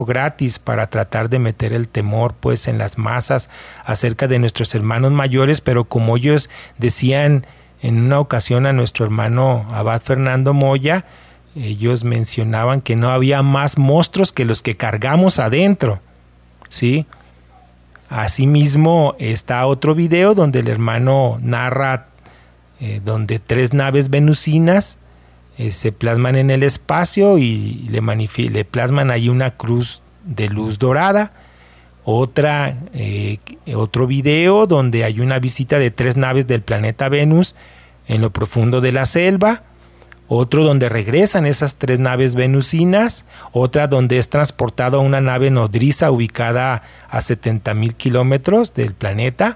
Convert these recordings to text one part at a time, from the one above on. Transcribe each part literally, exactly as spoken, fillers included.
gratis para tratar de meter el temor pues en las masas acerca de nuestros hermanos mayores, pero como ellos decían en una ocasión a nuestro hermano Abad Fernando Moya, ellos mencionaban que no había más monstruos que los que cargamos adentro, ¿sí? Asimismo está otro video donde el hermano narra eh, donde tres naves venusinas eh, se plasman en el espacio y le, le plasman ahí una cruz de luz dorada. Otra, eh, otro video donde hay una visita de tres naves del planeta Venus en lo profundo de la selva. Otro donde regresan esas tres naves venusinas. Otra donde es transportado a una nave nodriza ubicada a setenta mil kilómetros del planeta.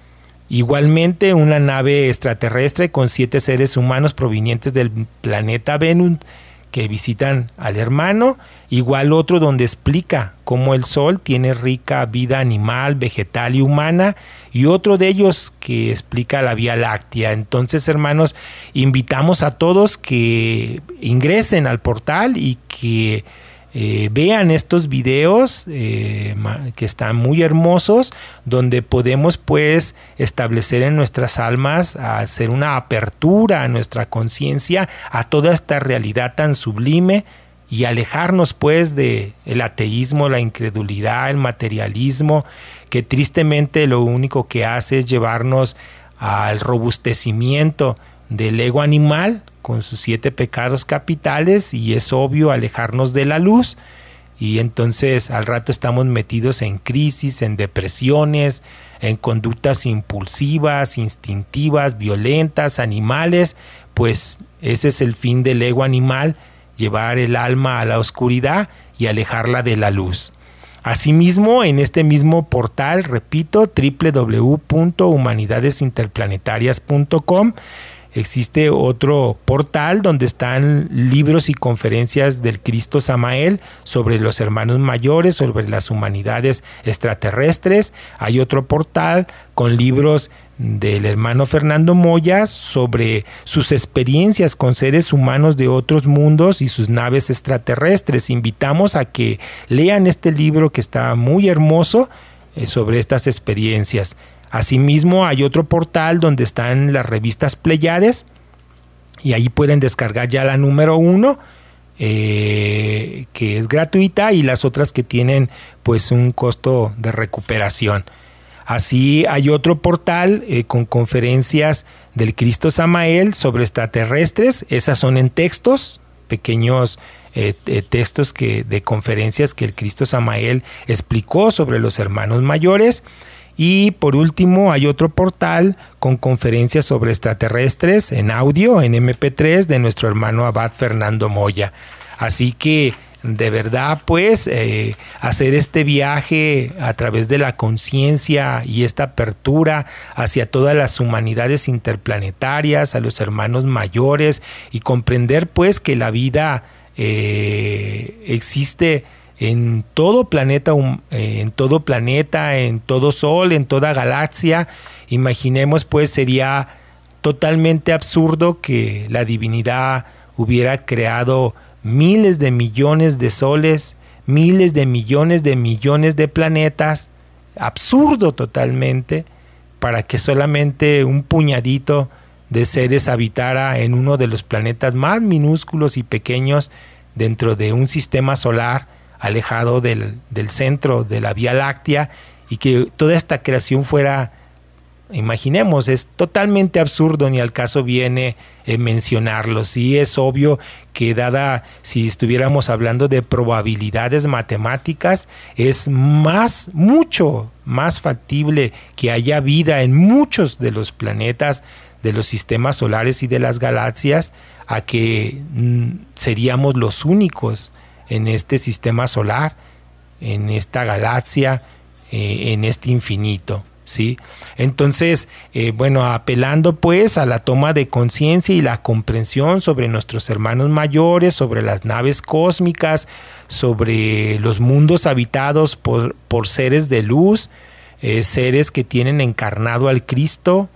Igualmente una nave extraterrestre con siete seres humanos provenientes del planeta Venus que visitan al hermano. Igual otro donde explica cómo el Sol tiene rica vida animal, vegetal y humana, y otro de ellos que explica la Vía Láctea. Entonces, hermanos, invitamos a todos que ingresen al portal y que eh, vean estos videos eh, que están muy hermosos, donde podemos pues establecer en nuestras almas, hacer una apertura a nuestra conciencia a toda esta realidad tan sublime y alejarnos pues de el ateísmo, la incredulidad, el materialismo, que tristemente lo único que hace es llevarnos al robustecimiento del ego animal con sus siete pecados capitales, y es obvio alejarnos de la luz, y entonces al rato estamos metidos en crisis, en depresiones, en conductas impulsivas, instintivas, violentas, animales. Pues ese es el fin del ego animal, llevar el alma a la oscuridad y alejarla de la luz. Asimismo, en este mismo portal, repito, doble u doble u doble u punto humanidades interplanetarias punto com, existe otro portal donde están libros y conferencias del Cristo Samael sobre los hermanos mayores, sobre las humanidades extraterrestres. Hay otro portal con libros del hermano Fernando Moya sobre sus experiencias con seres humanos de otros mundos y sus naves extraterrestres. Invitamos a que lean este libro que está muy hermoso eh, sobre estas experiencias. Asimismo, hay otro portal donde están las revistas Pleiades, y ahí pueden descargar ya la número uno, eh, que es gratuita, y las otras que tienen pues un costo de recuperación. Así hay otro portal eh, con conferencias del Cristo Samael sobre extraterrestres. Esas son en textos, pequeños eh, eh, textos que, de conferencias que el Cristo Samael explicó sobre los hermanos mayores. Y por último hay otro portal con conferencias sobre extraterrestres en audio, en eme pe tres, de nuestro hermano Abad Fernando Moya. Así que de verdad pues eh, hacer este viaje a través de la conciencia y esta apertura hacia todas las humanidades interplanetarias, a los hermanos mayores, y comprender pues que la vida eh, existe en todo planeta, en todo planeta, en todo sol, en toda galaxia. Imaginemos pues sería totalmente absurdo que la divinidad hubiera creado miles de millones de soles, miles de millones de millones de planetas, absurdo totalmente, para que solamente un puñadito de seres habitara en uno de los planetas más minúsculos y pequeños dentro de un sistema solar alejado del, del centro de la Vía Láctea, y que toda esta creación fuera, imaginemos, es totalmente absurdo, ni al caso viene eh, mencionarlo. Sí, es obvio que dada, si estuviéramos hablando de probabilidades matemáticas, es más, mucho más factible que haya vida en muchos de los planetas de los sistemas solares y de las galaxias, a que mm, seríamos los únicos en este sistema solar, en esta galaxia, eh, en este infinito, ¿sí? Entonces, eh, bueno, apelando pues a la toma de conciencia y la comprensión sobre nuestros hermanos mayores, sobre las naves cósmicas, sobre los mundos habitados por, por seres de luz, eh, seres que tienen encarnado al Cristo,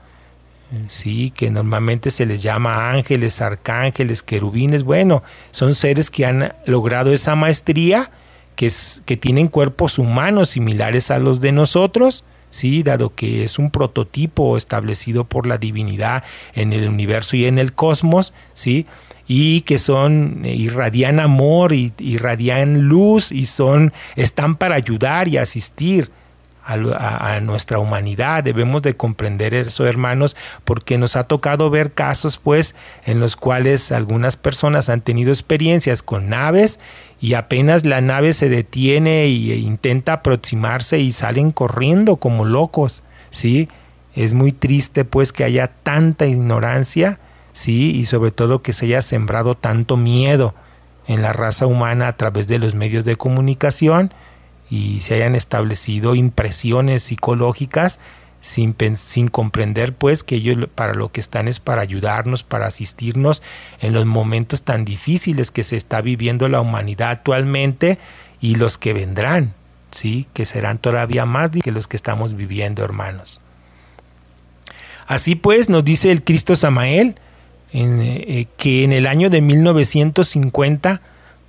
sí, que normalmente se les llama ángeles, arcángeles, querubines. Bueno, son seres que han logrado esa maestría, que, es, que tienen cuerpos humanos similares a los de nosotros, ¿sí? Dado que es un prototipo establecido por la divinidad en el universo y en el cosmos, ¿sí? Y que son, irradian amor, y irradian luz, y son, están para ayudar y asistir a, a, a nuestra humanidad. Debemos de comprender eso, hermanos, porque nos ha tocado ver casos, pues, en los cuales algunas personas han tenido experiencias con naves, y apenas la nave se detiene e intenta aproximarse y salen corriendo como locos, ¿sí? Es muy triste, pues, que haya tanta ignorancia, sí, y sobre todo que se haya sembrado tanto miedo en la raza humana a través de los medios de comunicación, y se hayan establecido impresiones psicológicas sin, sin comprender, pues, que ellos para lo que están es para ayudarnos, para asistirnos en los momentos tan difíciles que se está viviendo la humanidad actualmente y los que vendrán, sí, que serán todavía más que los que estamos viviendo, hermanos. Así pues, nos dice el Cristo Samael, En, eh, que en el año de mil novecientos cincuenta,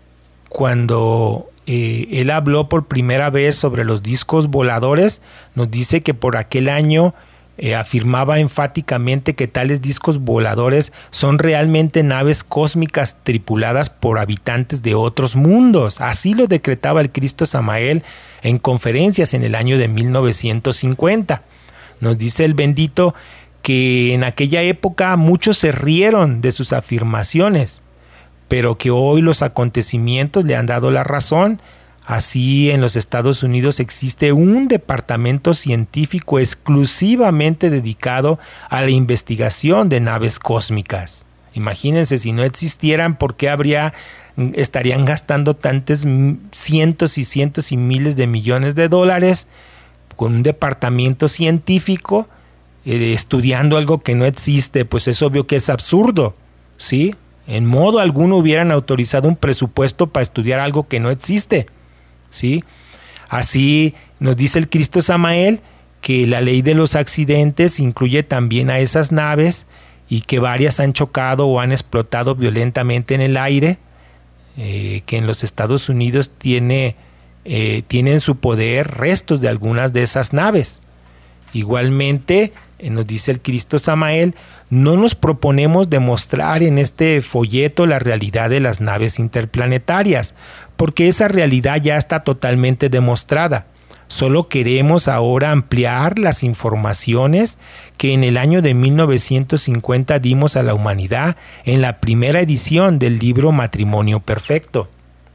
cuando eh, él habló por primera vez sobre los discos voladores, nos dice que por aquel año eh, afirmaba enfáticamente que tales discos voladores son realmente naves cósmicas tripuladas por habitantes de otros mundos. Así lo decretaba el Cristo Samael en conferencias en el año de mil novecientos cincuenta. Nos dice el bendito que en aquella época muchos se rieron de sus afirmaciones, pero que hoy los acontecimientos le han dado la razón. Así, en los Estados Unidos existe un departamento científico exclusivamente dedicado a la investigación de naves cósmicas. Imagínense, si no existieran, ¿por qué habría, estarían gastando tantos cientos y cientos y miles de millones de dólares con un departamento científico eh, estudiando algo que no existe? Pues es obvio que es absurdo, ¿sí? En modo alguno hubieran autorizado un presupuesto para estudiar algo que no existe, ¿sí? Así nos dice el Cristo Samael que la ley de los accidentes incluye también a esas naves, y que varias han chocado o han explotado violentamente en el aire, eh, que en los Estados Unidos tiene, eh, tiene en su poder restos de algunas de esas naves. Igualmente, eh, nos dice el Cristo Samael, no nos proponemos demostrar en este folleto la realidad de las naves interplanetarias, porque esa realidad ya está totalmente demostrada. Solo queremos ahora ampliar las informaciones que en el año de mil novecientos cincuenta dimos a la humanidad en la primera edición del libro Matrimonio Perfecto.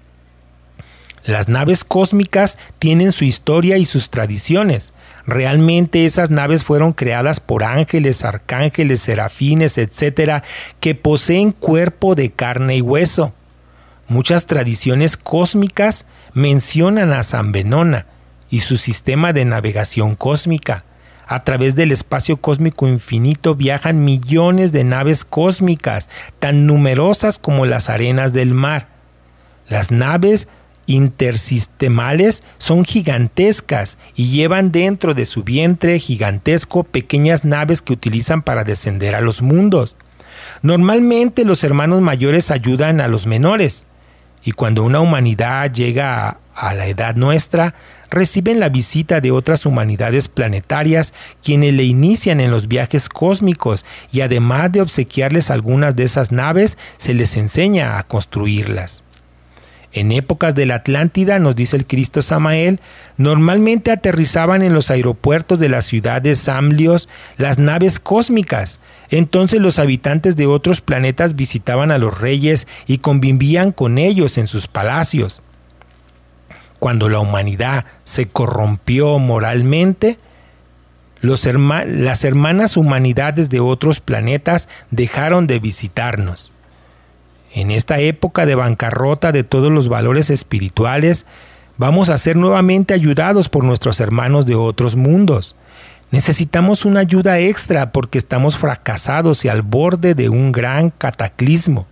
Las naves cósmicas tienen su historia y sus tradiciones. Realmente esas naves fueron creadas por ángeles, arcángeles, serafines, etcétera, que poseen cuerpo de carne y hueso. Muchas tradiciones cósmicas mencionan a San Venona y su sistema de navegación cósmica. A través del espacio cósmico infinito viajan millones de naves cósmicas, tan numerosas como las arenas del mar. Las naves intersistemales son gigantescas y llevan dentro de su vientre gigantesco pequeñas naves que utilizan para descender a los mundos. Normalmente los hermanos mayores ayudan a los menores, y cuando una humanidad llega a, a la edad nuestra, reciben la visita de otras humanidades planetarias, quienes le inician en los viajes cósmicos, y además de obsequiarles algunas de esas naves, se les enseña a construirlas. En épocas de la Atlántida, nos dice el Cristo Samael, normalmente aterrizaban en los aeropuertos de la ciudad de Samlios las naves cósmicas. Entonces los habitantes de otros planetas visitaban a los reyes y convivían con ellos en sus palacios. Cuando la humanidad se corrompió moralmente, los herma- las hermanas humanidades de otros planetas dejaron de visitarnos. En esta época de bancarrota de todos los valores espirituales, vamos a ser nuevamente ayudados por nuestros hermanos de otros mundos. Necesitamos una ayuda extra porque estamos fracasados y al borde de un gran cataclismo.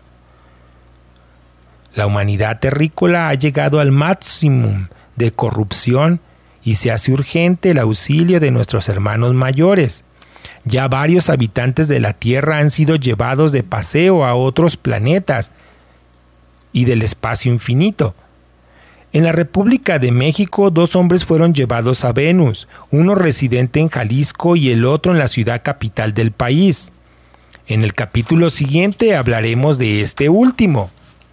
La humanidad terrícola ha llegado al máximo de corrupción y se hace urgente el auxilio de nuestros hermanos mayores. Ya varios habitantes de la Tierra han sido llevados de paseo a otros planetas y del espacio infinito. En la República de México, dos hombres fueron llevados a Venus, uno residente en Jalisco y el otro en la ciudad capital del país. En el capítulo siguiente hablaremos de este último.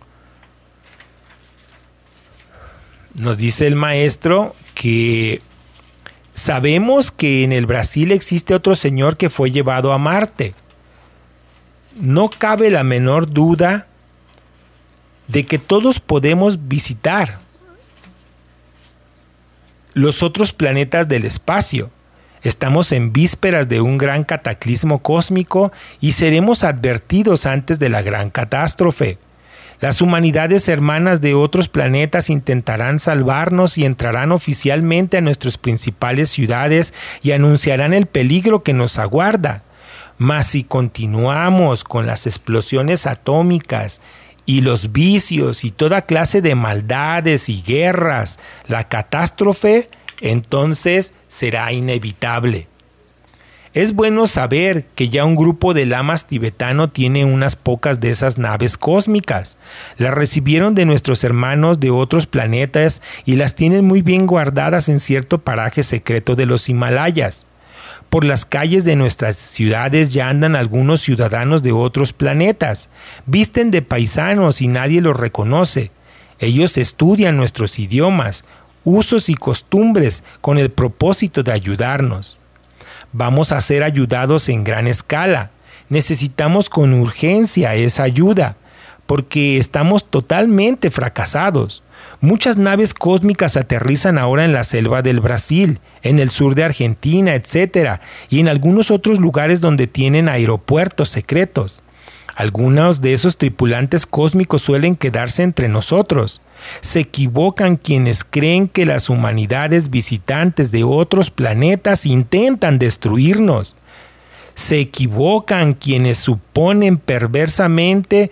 Nos dice el maestro que sabemos que en el Brasil existe otro señor que fue llevado a Marte. No cabe la menor duda de que todos podemos visitar los otros planetas del espacio. Estamos en vísperas de un gran cataclismo cósmico y seremos advertidos antes de la gran catástrofe. Las humanidades hermanas de otros planetas intentarán salvarnos y entrarán oficialmente a nuestras principales ciudades y anunciarán el peligro que nos aguarda. Mas si continuamos con las explosiones atómicas y los vicios y toda clase de maldades y guerras, la catástrofe entonces será inevitable. Es bueno saber que ya un grupo de lamas tibetano tiene unas pocas de esas naves cósmicas. Las recibieron de nuestros hermanos de otros planetas y las tienen muy bien guardadas en cierto paraje secreto de los Himalayas. Por las calles de nuestras ciudades ya andan algunos ciudadanos de otros planetas. Visten de paisanos y nadie los reconoce. Ellos estudian nuestros idiomas, usos y costumbres con el propósito de ayudarnos. Vamos a ser ayudados en gran escala. Necesitamos con urgencia esa ayuda, porque estamos totalmente fracasados. Muchas naves cósmicas aterrizan ahora en la selva del Brasil, en el sur de Argentina, etcétera, y en algunos otros lugares donde tienen aeropuertos secretos. Algunos de esos tripulantes cósmicos suelen quedarse entre nosotros. Se equivocan quienes creen que las humanidades visitantes de otros planetas intentan destruirnos. Se equivocan quienes suponen perversamente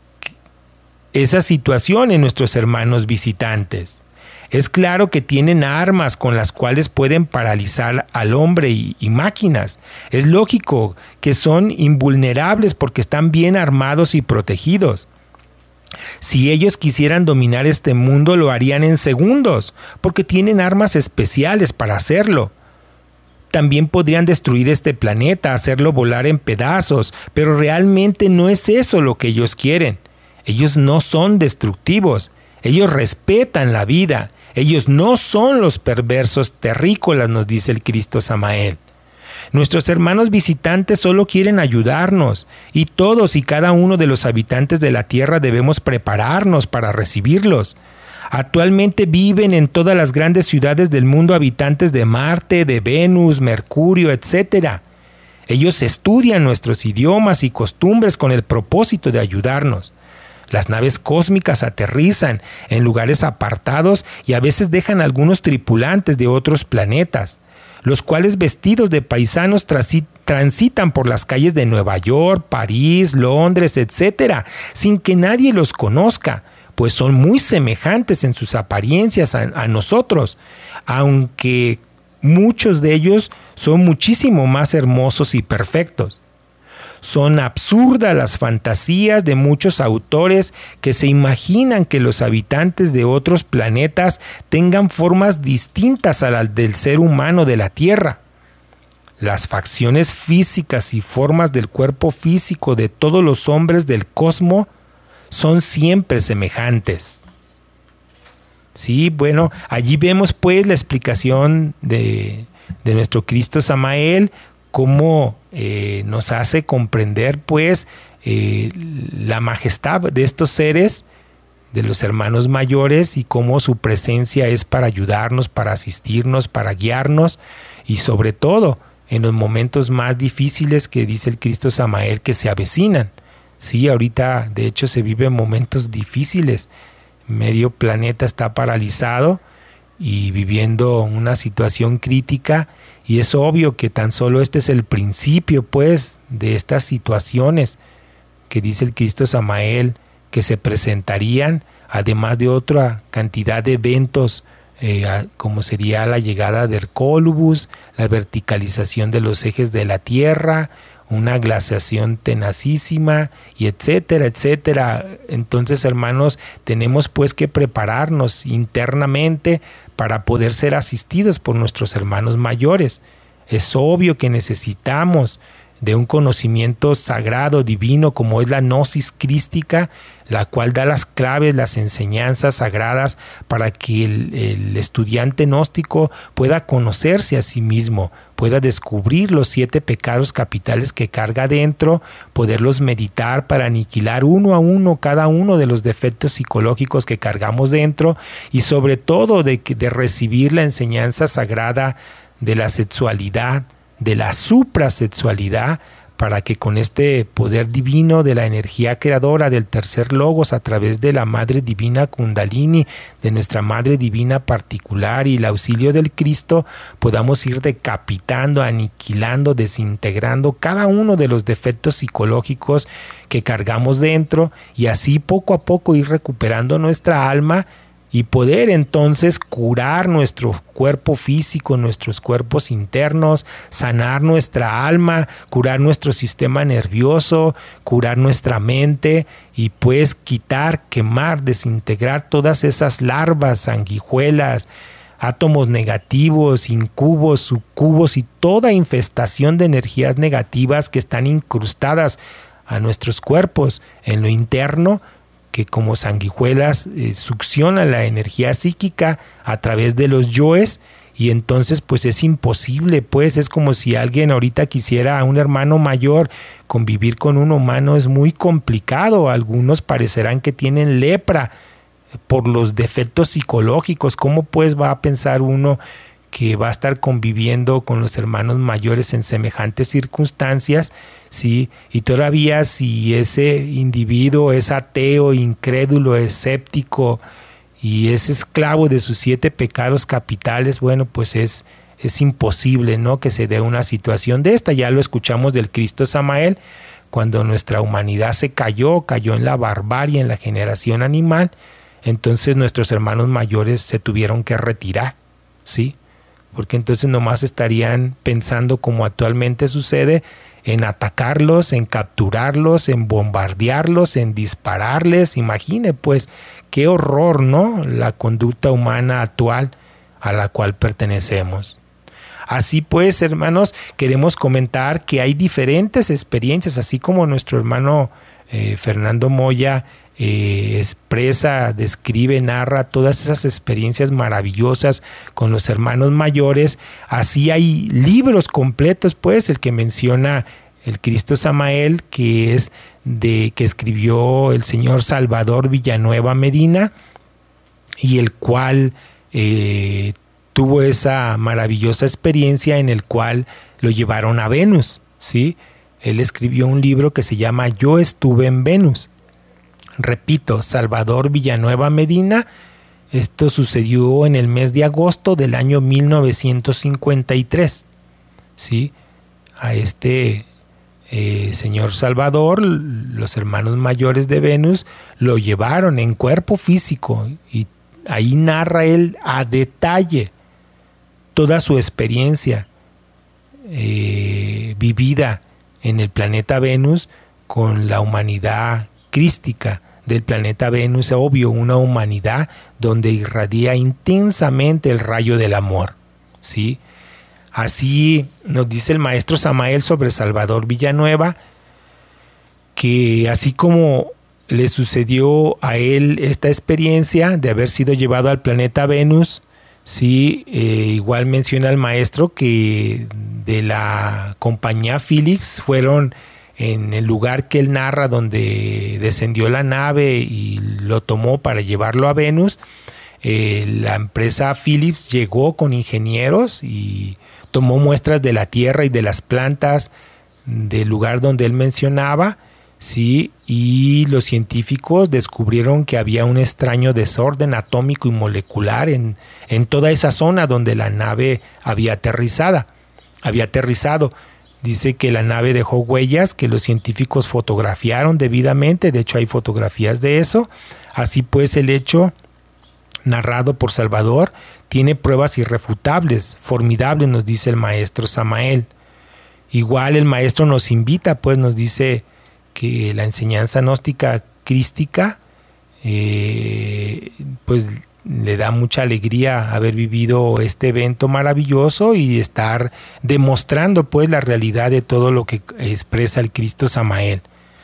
esa situación en nuestros hermanos visitantes. Es claro que tienen armas con las cuales pueden paralizar al hombre y, y máquinas. Es lógico que son invulnerables porque están bien armados y protegidos. Si ellos quisieran dominar este mundo, lo harían en segundos, porque tienen armas especiales para hacerlo. También podrían destruir este planeta, hacerlo volar en pedazos, pero realmente no es eso lo que ellos quieren. Ellos no son destructivos, ellos respetan la vida, ellos no son los perversos terrícolas, nos dice el Cristo Samael. Nuestros hermanos visitantes solo quieren ayudarnos, y todos y cada uno de los habitantes de la tierra debemos prepararnos para recibirlos. Actualmente viven en todas las grandes ciudades del mundo habitantes de Marte, de Venus, Mercurio, etcétera. Ellos estudian nuestros idiomas y costumbres con el propósito de ayudarnos. Las naves cósmicas aterrizan en lugares apartados y a veces dejan algunos tripulantes de otros planetas, los cuales vestidos de paisanos transitan por las calles de Nueva York, París, Londres, etcétera, sin que nadie los conozca, pues son muy semejantes en sus apariencias a, a nosotros, aunque muchos de ellos son muchísimo más hermosos y perfectos. Son absurdas las fantasías de muchos autores que se imaginan que los habitantes de otros planetas tengan formas distintas a las del ser humano de la Tierra. Las facciones físicas y formas del cuerpo físico de todos los hombres del cosmos son siempre semejantes. Sí, bueno, allí vemos pues la explicación de, de nuestro Cristo Samael, cómo eh, nos hace comprender pues eh, la majestad de estos seres, de los hermanos mayores, y cómo su presencia es para ayudarnos, para asistirnos, para guiarnos, y sobre todo en los momentos más difíciles que dice el Cristo Samael que se avecinan. Sí, ahorita de hecho se viven momentos difíciles, medio planeta está paralizado y viviendo una situación crítica, y es obvio que tan solo este es el principio pues de estas situaciones que dice el Cristo Samael que se presentarían, además de otra cantidad de eventos eh, como sería la llegada de Hercólubus, la verticalización de los ejes de la Tierra, una glaciación tenacísima, y etcétera, etcétera. Entonces, hermanos, tenemos pues que prepararnos internamente para poder ser asistidos por nuestros hermanos mayores. Es obvio que necesitamos de un conocimiento sagrado, divino, como es la gnosis crística, la cual da las claves, las enseñanzas sagradas para que el, el estudiante gnóstico pueda conocerse a sí mismo, pueda descubrir los siete pecados capitales que carga dentro, poderlos meditar para aniquilar uno a uno cada uno de los defectos psicológicos que cargamos dentro, y sobre todo de, de recibir la enseñanza sagrada de la sexualidad, de la suprasexualidad, para que con este poder divino de la energía creadora del tercer logos, a través de la Madre Divina Kundalini, de nuestra Madre Divina particular y el auxilio del Cristo, podamos ir decapitando, aniquilando, desintegrando cada uno de los defectos psicológicos que cargamos dentro, y así poco a poco ir recuperando nuestra alma, y poder entonces curar nuestro cuerpo físico, nuestros cuerpos internos, sanar nuestra alma, curar nuestro sistema nervioso, curar nuestra mente, y pues quitar, quemar, desintegrar todas esas larvas, sanguijuelas, átomos negativos, incubos, sucubos y toda infestación de energías negativas que están incrustadas a nuestros cuerpos en lo interno, que como sanguijuelas eh, succiona la energía psíquica a través de los yoes, y entonces pues es imposible, pues es como si alguien ahorita quisiera a un hermano mayor. Convivir con un humano es muy complicado. Algunos parecerán que tienen lepra por los defectos psicológicos. ¿Cómo pues va a pensar uno que va a estar conviviendo con los hermanos mayores en semejantes circunstancias? Sí, y todavía si ese individuo es ateo, incrédulo, escéptico y es esclavo de sus siete pecados capitales, bueno, pues es, es imposible, ¿no?, que se dé una situación de esta. Ya lo escuchamos del Cristo Samael, cuando nuestra humanidad se cayó, cayó en la barbarie, en la generación animal, entonces nuestros hermanos mayores se tuvieron que retirar, ¿sí? Porque entonces nomás estarían pensando, como actualmente sucede, en atacarlos, en capturarlos, en bombardearlos, en dispararles. Imagine pues qué horror, ¿no?, la conducta humana actual a la cual pertenecemos. Así pues, hermanos, queremos comentar que hay diferentes experiencias, así como nuestro hermano eh, Fernando Moya eh, expresa, describe, narra todas esas experiencias maravillosas con los hermanos mayores. Así hay libros completos, pues, el que menciona el Cristo Samael, que es de que escribió el señor Salvador Villanueva Medina, y el cual eh, tuvo esa maravillosa experiencia en el cual lo llevaron a Venus, ¿sí? Él escribió un libro que se llama Yo estuve en Venus. Repito, Salvador Villanueva Medina. Esto sucedió en el mes de agosto del año mil novecientos cincuenta y tres, ¿sí? A este eh, señor Salvador, los hermanos mayores de Venus lo llevaron en cuerpo físico, y ahí narra él a detalle toda su experiencia eh, vivida en el planeta Venus con la humanidad crística del planeta Venus. Obvio, una humanidad donde irradia intensamente el rayo del amor, ¿sí? Así nos dice el maestro Samael sobre Salvador Villanueva, que así como le sucedió a él esta experiencia de haber sido llevado al planeta Venus, sí, eh, igual menciona el maestro que de la compañía Philips fueron en el lugar que él narra, donde descendió la nave y lo tomó para llevarlo a Venus. Eh, la empresa Philips llegó con ingenieros y tomó muestras de la tierra y de las plantas del lugar donde él mencionaba, sí, y los científicos descubrieron que había un extraño desorden atómico y molecular en, en toda esa zona donde la nave había aterrizado. Había aterrizado. Dice que la nave dejó huellas que los científicos fotografiaron debidamente. De hecho, hay fotografías de eso. Así pues, el hecho narrado por Salvador tiene pruebas irrefutables, formidables, nos dice el maestro Samael. Igual el maestro nos invita, pues nos dice que la enseñanza gnóstica crística eh, pues le da mucha alegría haber vivido este evento maravilloso y estar demostrando pues la realidad de todo lo que expresa el Cristo Samael.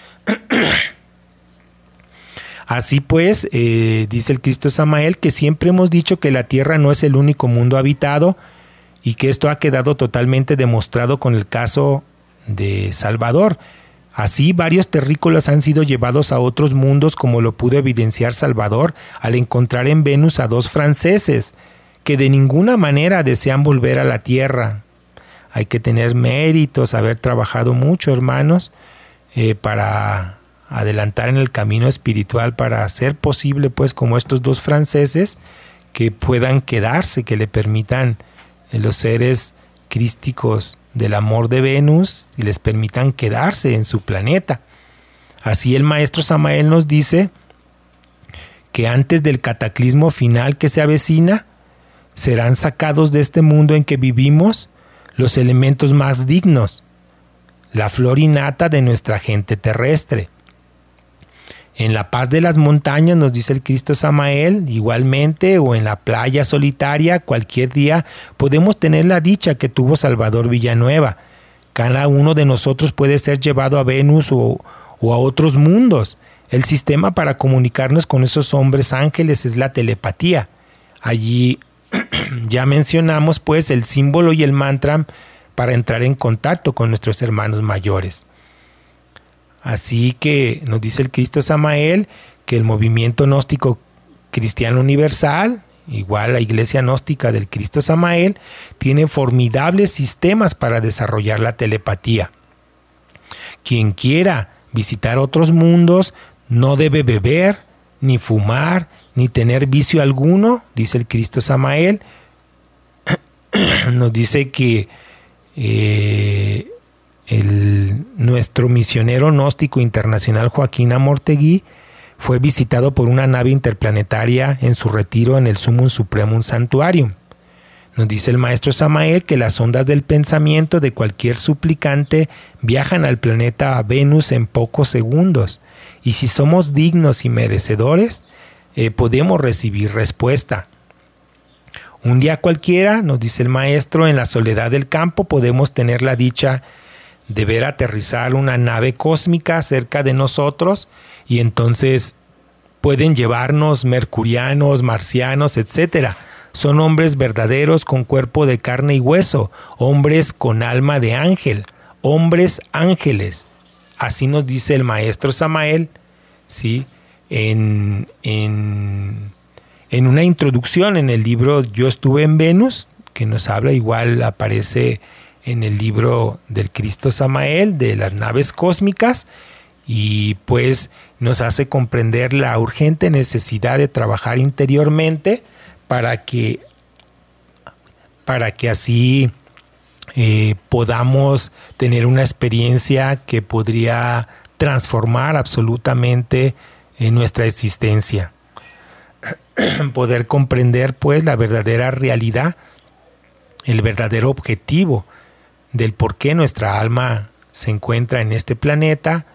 Así pues, eh, dice el Cristo Samael que siempre hemos dicho que la tierra no es el único mundo habitado y que esto ha quedado totalmente demostrado con el caso de Salvador. Así, varios terrícolas han sido llevados a otros mundos, como lo pudo evidenciar Salvador al encontrar en Venus a dos franceses que de ninguna manera desean volver a la tierra. Hay que tener méritos, haber trabajado mucho, hermanos, eh, para adelantar en el camino espiritual, para hacer posible, pues, como estos dos franceses, que puedan quedarse, que le permitan eh, los seres crísticos del amor de Venus y les permitan quedarse en su planeta. Así el maestro Samael nos dice que antes del cataclismo final que se avecina, serán sacados de este mundo en que vivimos los elementos más dignos, la flor innata de nuestra gente terrestre. En la paz de las montañas, nos dice el Cristo Samael, igualmente, o en la playa solitaria, cualquier día podemos tener la dicha que tuvo Salvador Villanueva. Cada uno de nosotros puede ser llevado a Venus o, o a otros mundos. El sistema para comunicarnos con esos hombres ángeles es la telepatía. Allí ya mencionamos pues el símbolo y el mantra para entrar en contacto con nuestros hermanos mayores. Así que nos dice el Cristo Samael que el movimiento gnóstico cristiano universal, igual la iglesia gnóstica del Cristo Samael, tiene formidables sistemas para desarrollar la telepatía. Quien quiera visitar otros mundos no debe beber, ni fumar, ni tener vicio alguno, dice el Cristo Samael. Nos dice que eh, el, nuestro misionero gnóstico internacional Joaquín Amortegui fue visitado por una nave interplanetaria en su retiro en el Sumum Supremum Sanctuarium. Nos dice el maestro Samael que las ondas del pensamiento de cualquier suplicante viajan al planeta Venus en pocos segundos, y si somos dignos y merecedores, eh, podemos recibir respuesta. Un día cualquiera, nos dice el maestro, en la soledad del campo podemos tener la dicha de ver aterrizar una nave cósmica cerca de nosotros, y entonces pueden llevarnos mercurianos, marcianos, etcétera. Son hombres verdaderos con cuerpo de carne y hueso, hombres con alma de ángel, hombres ángeles. Así nos dice el maestro Samael, ¿sí? En, en, en una introducción en el libro Yo estuve en Venus, que nos habla, igual aparece en el libro del Cristo Samael, de las naves cósmicas, y pues nos hace comprender la urgente necesidad de trabajar interiormente para que, para que así eh, podamos tener una experiencia que podría transformar absolutamente en nuestra existencia. Poder comprender pues la verdadera realidad, el verdadero objetivo del por qué nuestra alma se encuentra en este planeta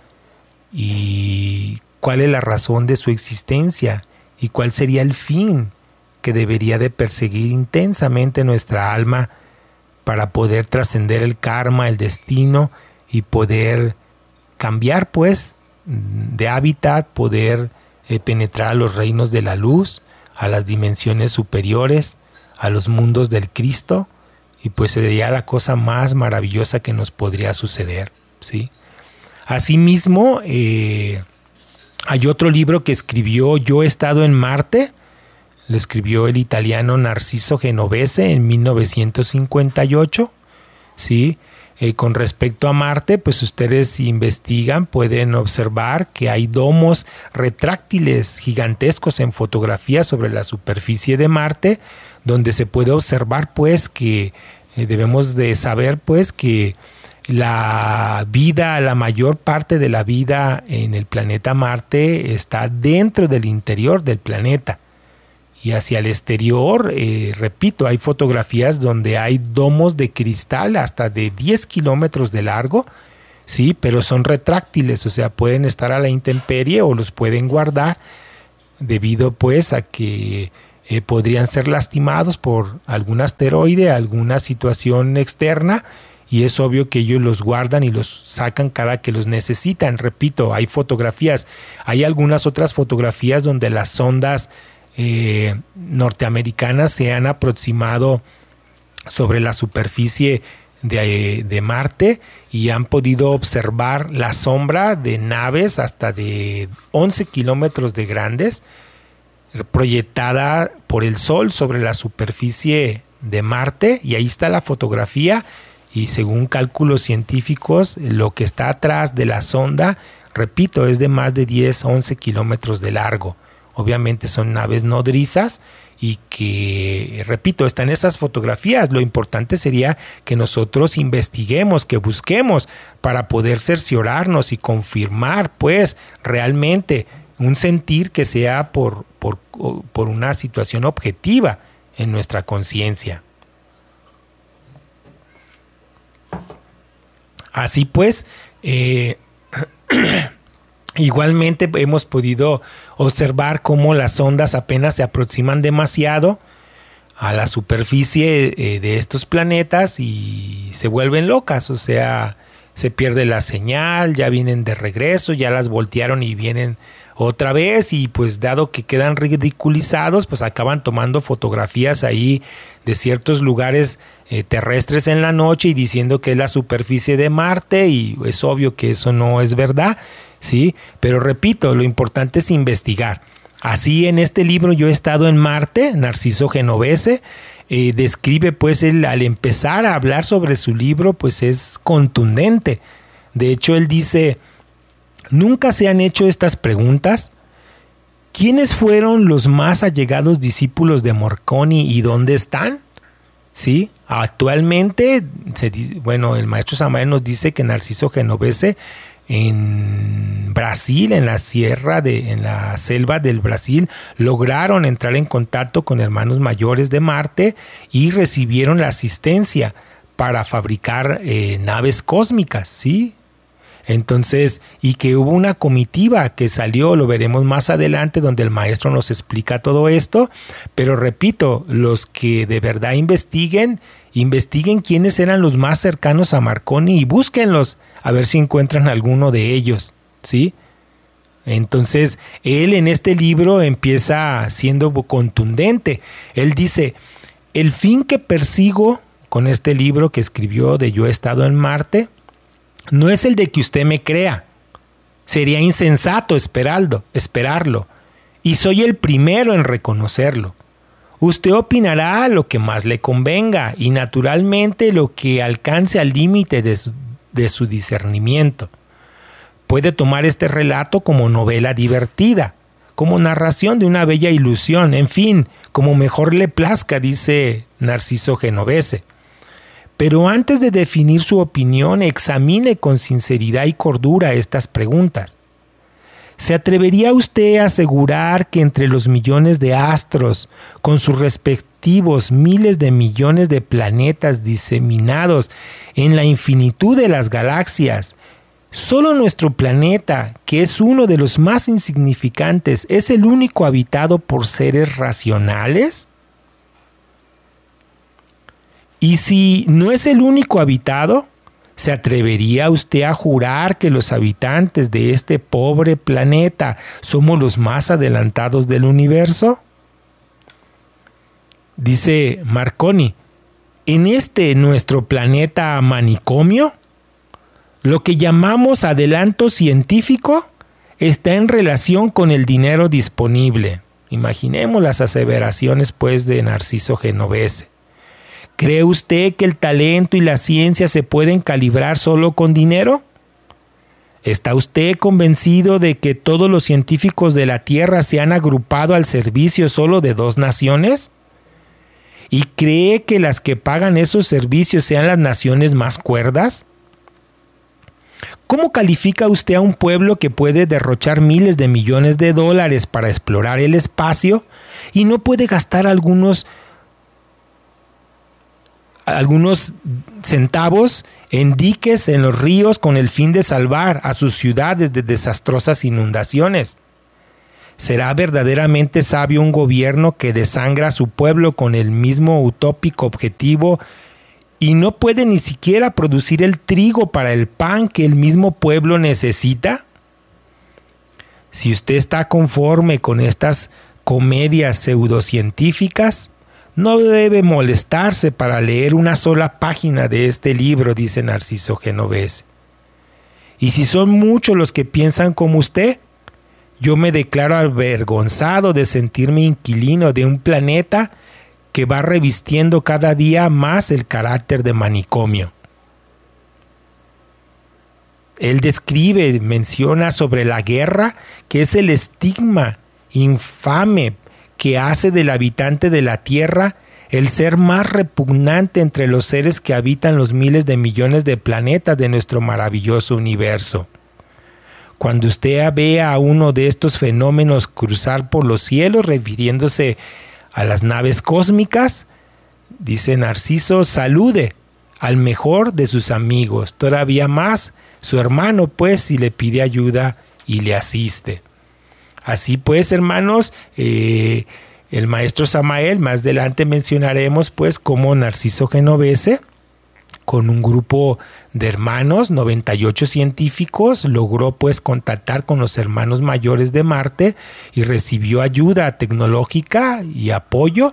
y cuál es la razón de su existencia y cuál sería el fin que debería de perseguir intensamente nuestra alma para poder trascender el karma, el destino y poder cambiar pues de hábitat, poder eh, penetrar a los reinos de la luz, a las dimensiones superiores, a los mundos del Cristo, y pues sería la cosa más maravillosa que nos podría suceder, ¿sí? Asimismo, eh, hay otro libro que escribió Yo he estado en Marte, lo escribió el italiano Narciso Genovese en mil novecientos cincuenta y ocho, ¿sí? Eh, con respecto a Marte, pues ustedes investigan, pueden observar que hay domos retráctiles gigantescos en fotografías sobre la superficie de Marte, donde se puede observar pues que eh, debemos de saber pues que la vida, la mayor parte de la vida en el planeta Marte está dentro del interior del planeta. y hacia el exterior, eh, repito, hay fotografías donde hay domos de cristal hasta de diez kilómetros de largo, sí, pero son retráctiles, o sea, pueden estar a la intemperie o los pueden guardar debido pues a que eh, podrían ser lastimados por algún asteroide, alguna situación externa, y es obvio que ellos los guardan y los sacan cada que los necesitan. Repito, hay fotografías, hay algunas otras fotografías donde las sondas eh, norteamericanas se han aproximado sobre la superficie de, de Marte y han podido observar la sombra de naves hasta de once kilómetros de grandes, proyectada por el Sol sobre la superficie de Marte, y ahí está la fotografía. Y según cálculos científicos, lo que está atrás de la sonda, repito, es de más de diez, once kilómetros de largo. Obviamente son naves nodrizas y que, repito, están esas fotografías. Lo importante sería que nosotros investiguemos, que busquemos para poder cerciorarnos y confirmar, pues, realmente un sentir que sea por, por, por una situación objetiva en nuestra conciencia. Así pues, eh, igualmente hemos podido observar cómo las ondas apenas se aproximan demasiado a la superficie eh, de estos planetas y se vuelven locas, o sea, se pierde la señal, ya vienen de regreso, ya las voltearon y vienen otra vez, y pues dado que quedan ridiculizados, pues acaban tomando fotografías ahí de ciertos lugares eh, terrestres en la noche y diciendo que es la superficie de Marte, y es obvio que eso no es verdad, ¿sí? Pero repito, lo importante es investigar. Así en este libro Yo he estado en Marte, Narciso Genovese, eh, describe pues él, al empezar a hablar sobre su libro, pues es contundente. De hecho, él dice: ¿nunca se han hecho estas preguntas? ¿Quiénes fueron los más allegados discípulos de Marconi y dónde están? Sí, actualmente, se dice, bueno, el maestro Samael nos dice que Narciso Genovese en Brasil, en la sierra, de, en la selva del Brasil, lograron entrar en contacto con hermanos mayores de Marte y recibieron la asistencia para fabricar eh, naves cósmicas, ¿sí? Entonces, y que hubo una comitiva que salió, lo veremos más adelante, donde el maestro nos explica todo esto, pero repito, los que de verdad investiguen, investiguen quiénes eran los más cercanos a Marconi y búsquenlos, a ver si encuentran alguno de ellos, ¿sí? Entonces, él en este libro empieza siendo contundente. Él dice: el fin que persigo con este libro que escribió de Yo he estado en Marte, no es el de que usted me crea. Sería insensato esperarlo, esperarlo. Y soy el primero en reconocerlo. Usted opinará lo que más le convenga y naturalmente lo que alcance al límite de su, de su discernimiento. Puede tomar este relato como novela divertida, como narración de una bella ilusión, en fin, como mejor le plazca, dice Narciso Genovese. Pero antes de definir su opinión, examine con sinceridad y cordura estas preguntas. ¿Se atrevería usted a asegurar que entre los millones de astros, con sus respectivos miles de millones de planetas diseminados en la infinitud de las galaxias, solo nuestro planeta, que es uno de los más insignificantes, es el único habitado por seres racionales? Y si no es el único habitado, ¿se atrevería usted a jurar que los habitantes de este pobre planeta somos los más adelantados del universo? Dice Marconi: en este nuestro planeta manicomio, lo que llamamos adelanto científico está en relación con el dinero disponible. Imaginemos las aseveraciones pues de Narciso Genovese. ¿Cree usted que el talento y la ciencia se pueden calibrar solo con dinero? ¿Está usted convencido de que todos los científicos de la Tierra se han agrupado al servicio solo de dos naciones? ¿Y cree que las que pagan esos servicios sean las naciones más cuerdas? ¿Cómo califica usted a un pueblo que puede derrochar miles de millones de dólares para explorar el espacio y no puede gastar algunos, algunos centavos en diques en los ríos con el fin de salvar a sus ciudades de desastrosas inundaciones. ¿Será verdaderamente sabio un gobierno que desangra a su pueblo con el mismo utópico objetivo y no puede ni siquiera producir el trigo para el pan que el mismo pueblo necesita? Si usted está conforme con estas comedias pseudocientíficas, no debe molestarse para leer una sola página de este libro, dice Narciso Genovese. Y si son muchos los que piensan como usted, yo me declaro avergonzado de sentirme inquilino de un planeta que va revistiendo cada día más el carácter de manicomio. Él describe, menciona sobre la guerra, que es el estigma infame que hace del habitante de la Tierra el ser más repugnante entre los seres que habitan los miles de millones de planetas de nuestro maravilloso universo. Cuando usted vea a uno de estos fenómenos cruzar por los cielos, refiriéndose a las naves cósmicas, dice Narciso, salude al mejor de sus amigos, todavía más su hermano, pues, si le pide ayuda y le asiste. Así pues, hermanos, eh, el maestro Samael, más adelante mencionaremos, pues, cómo Narciso Genovese, con un grupo de hermanos, noventa y ocho científicos, logró pues contactar con los hermanos mayores de Marte y recibió ayuda tecnológica y apoyo,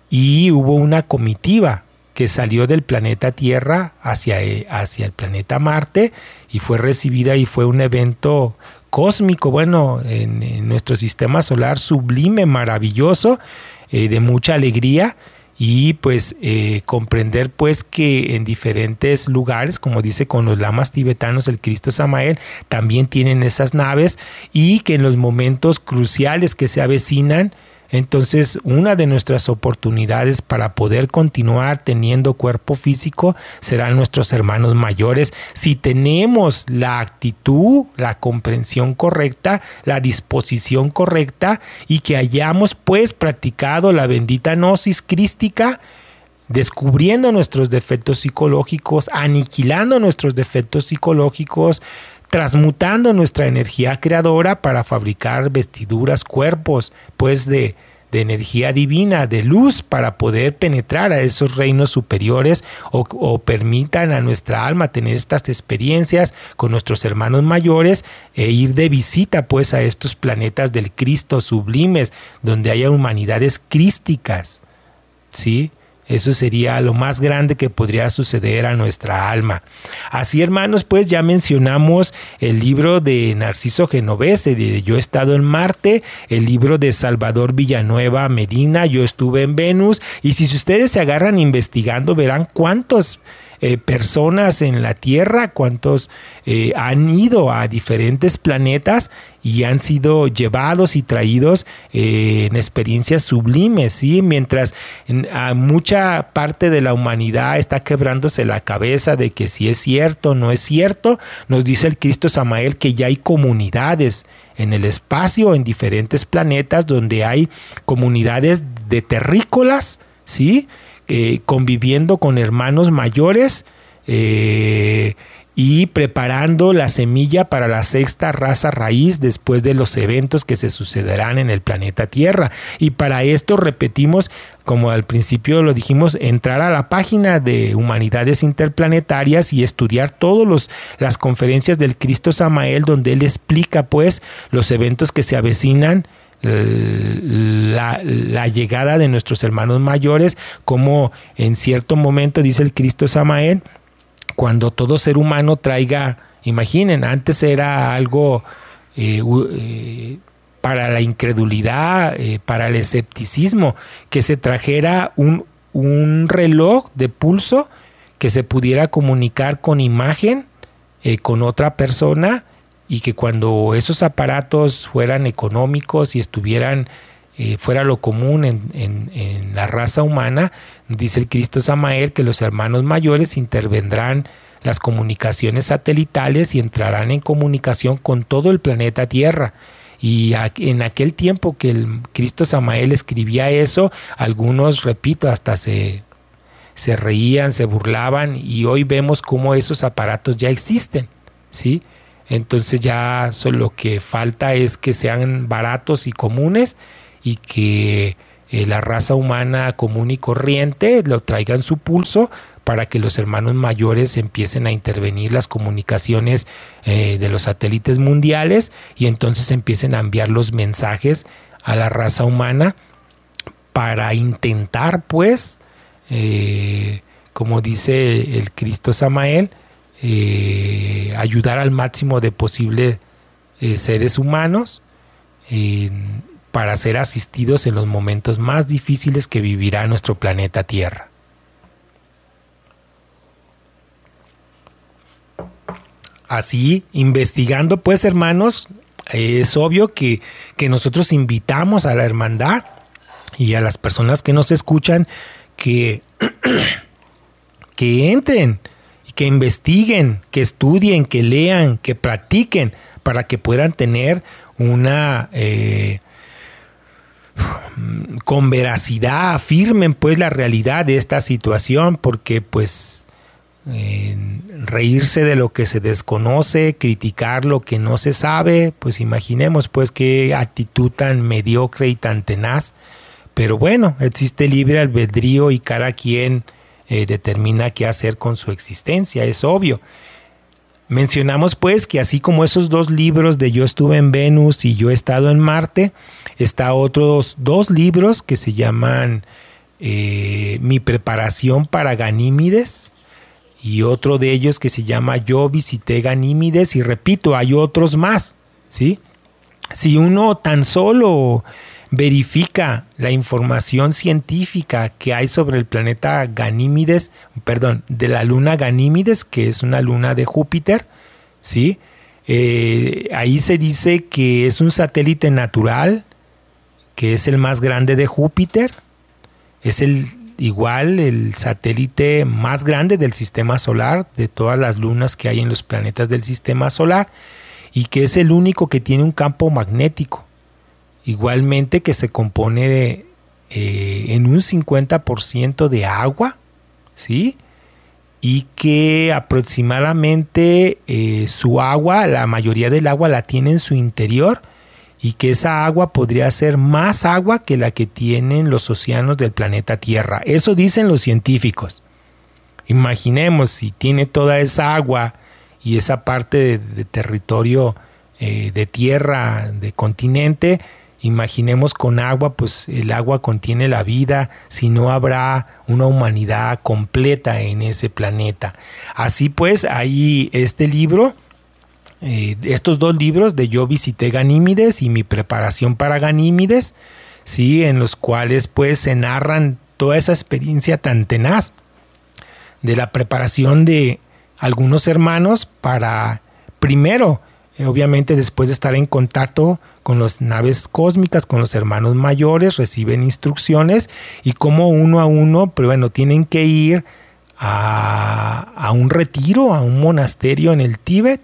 y hubo una comitiva que salió del planeta Tierra hacia, hacia el planeta Marte y fue recibida, y fue un evento cósmico, bueno, en, en nuestro sistema solar, sublime, maravilloso, eh, de mucha alegría. Y pues eh, comprender pues que en diferentes lugares, como dice con los lamas tibetanos el Cristo Samael, también tienen esas naves, y que en los momentos cruciales que se avecinan, entonces una de nuestras oportunidades para poder continuar teniendo cuerpo físico serán nuestros hermanos mayores, si tenemos la actitud, la comprensión correcta, la disposición correcta, y que hayamos pues practicado la bendita gnosis crística, descubriendo nuestros defectos psicológicos, aniquilando nuestros defectos psicológicos, transmutando nuestra energía creadora para fabricar vestiduras, cuerpos, pues de, de energía divina, de luz, para poder penetrar a esos reinos superiores, o, o permitan a nuestra alma tener estas experiencias con nuestros hermanos mayores, e ir de visita pues a estos planetas del Cristo sublimes, donde haya humanidades crísticas, ¿sí? Eso sería lo más grande que podría suceder a nuestra alma. Así, hermanos, pues ya mencionamos el libro de Narciso Genovese, de Yo he estado en Marte, el libro de Salvador Villanueva Medina, Yo estuve en Venus, y si ustedes se agarran investigando, verán cuántos Eh, personas en la Tierra, cuántos eh, han ido a diferentes planetas y han sido llevados y traídos eh, en experiencias sublimes, ¿sí? Mientras en, a mucha parte de la humanidad está quebrándose la cabeza de que si es cierto o no es cierto, nos dice el Cristo Samael que ya hay comunidades en el espacio, en diferentes planetas, donde hay comunidades de terrícolas, ¿sí? Eh, conviviendo con hermanos mayores eh, y preparando la semilla para la sexta raza raíz después de los eventos que se sucederán en el planeta Tierra. Y para esto, repetimos, como al principio lo dijimos, entrar a la página de Humanidades Interplanetarias y estudiar todas las conferencias del Cristo Samael, donde él explica pues los eventos que se avecinan, La, la llegada de nuestros hermanos mayores, como en cierto momento, dice el Cristo Samael, cuando todo ser humano traiga, imaginen, antes era algo eh, eh, para la incredulidad, eh, para el escepticismo, que se trajera un, un reloj de pulso que se pudiera comunicar con imagen eh, con otra persona, y que cuando esos aparatos fueran económicos y estuvieran eh, fuera lo común en, en, en la raza humana, dice el Cristo Samael que los hermanos mayores intervendrán las comunicaciones satelitales y entrarán en comunicación con todo el planeta Tierra, Y en aquel tiempo que el Cristo Samael escribía eso, algunos, repito, hasta se, se reían, se burlaban, y hoy vemos cómo esos aparatos ya existen, ¿sí? Entonces ya solo lo que falta es que sean baratos y comunes y que eh, la raza humana común y corriente lo traiga en su pulso para que los hermanos mayores empiecen a intervenir las comunicaciones eh, de los satélites mundiales y entonces empiecen a enviar los mensajes a la raza humana para intentar, pues, eh, como dice el Cristo Samael, eh, ayudar al máximo de posibles eh, seres humanos eh, para ser asistidos en los momentos más difíciles que vivirá nuestro planeta Tierra. Así, investigando, pues, hermanos, es obvio que, que nosotros invitamos a la hermandad y a las personas que nos escuchan que, que entren, que investiguen, que estudien, que lean, que practiquen, para que puedan tener una... Eh, con veracidad, afirmen, pues, la realidad de esta situación, porque, pues... Eh, reírse de lo que se desconoce, criticar lo que no se sabe, pues imaginemos pues qué actitud tan mediocre y tan tenaz. Pero bueno, existe libre albedrío y cada quien eh, determina qué hacer con su existencia, es obvio. Mencionamos pues que así como esos dos libros de Yo estuve en Venus y Yo he estado en Marte, está otros dos libros que se llaman eh, Mi preparación para Ganímedes, y otro de ellos que se llama Yo visité Ganímedes, y repito, hay otros más, ¿sí? Si uno tan solo verifica la información científica que hay sobre el planeta Ganímedes, perdón, de la luna Ganímedes, que es una luna de Júpiter, ¿sí? Eh, ahí se dice que es un satélite natural, que es el más grande de Júpiter, es el igual el satélite más grande del sistema solar, de todas las lunas que hay en los planetas del sistema solar, y que es el único que tiene un campo magnético, igualmente que se compone de, eh, en un cincuenta por ciento de agua, ¿sí? Y que aproximadamente eh, su agua, la mayoría del agua la tiene en su interior, y que esa agua podría ser más agua que la que tienen los océanos del planeta Tierra. Eso dicen los científicos. Imaginemos si tiene toda esa agua y esa parte de, de territorio eh, de tierra, de continente, imaginemos con agua, pues el agua contiene la vida, si no habrá una humanidad completa en ese planeta. Así pues, ahí este libro... Eh, estos dos libros de Yo visité Ganímedes y Mi preparación para Ganímedes, ¿sí? En los cuales pues se narran toda esa experiencia tan tenaz de la preparación de algunos hermanos para, primero, eh, obviamente después de estar en contacto con las naves cósmicas, con los hermanos mayores, reciben instrucciones y cómo uno a uno, pero bueno, tienen que ir a, a un retiro, a un monasterio en el Tíbet,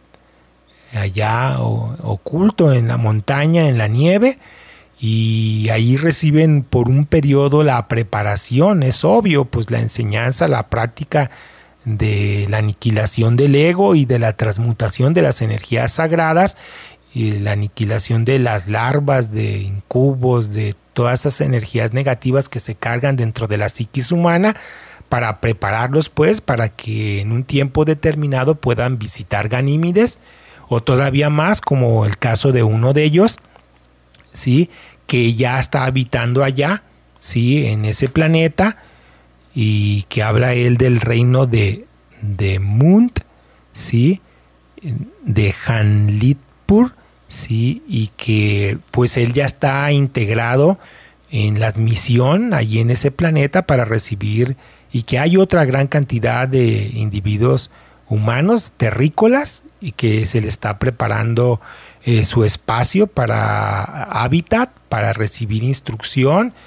allá o, oculto en la montaña, en la nieve, y ahí reciben por un periodo la preparación, es obvio, pues la enseñanza, la práctica de la aniquilación del ego y de la transmutación de las energías sagradas, y la aniquilación de las larvas, de incubos, de todas esas energías negativas que se cargan dentro de la psiquis humana, para prepararlos pues para que en un tiempo determinado puedan visitar Ganímedes, o todavía más, como el caso de uno de ellos, ¿sí? Que ya está habitando allá, ¿sí? En ese planeta, y que habla él del reino de, de Mund, ¿sí? De Hanlitpur, ¿sí? Y que pues él ya está integrado en la misión allí en ese planeta para recibir, y que hay otra gran cantidad de individuos humanos terrícolas y que se le está preparando eh, su espacio para hábitat, para recibir instrucción,